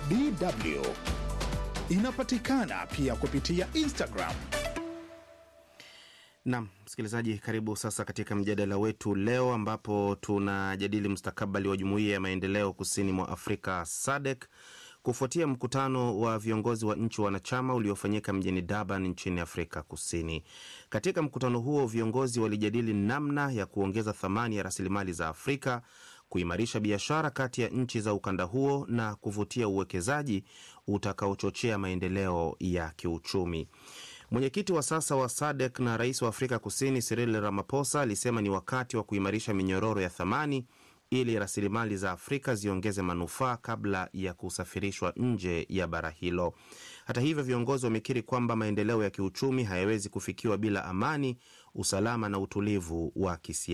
DW. Inapatikana pia kupitia Instagram. Naam, msikilizaji, karibu sasa katika mjadala wetu leo ambapo tunajadili mustakabali wa Jumuiya ya Maendeleo Kusini mwa Afrika SADC kufuatia mkutano wa viongozi wa nchi wanachama uliofanyika mjini Durban nchini Afrika Kusini. Katika mkutano huo viongozi walijadili namna ya kuongeza thamani ya rasilimali za Afrika, kuimarisha biashara kati ya nchi za ukanda huo na kuvutia uwekezaji utakaochochea maendeleo ya kiuchumi. Mwenyekiti wa sasa wa SADC na rais wa Afrika Kusini Cyril Ramaphosa alisema ni wakati wa kuimarisha minyororo ya thamani ili rasilimali za Afrika ziongeze manufaa kabla ya kusafirishwa nje ya bara hilo. Hata hivyo, viongozi wamekiri kwamba maendeleo ya kiuchumi hayawezi kufikiwa bila amani, usalama na utulivu wa kisiasa.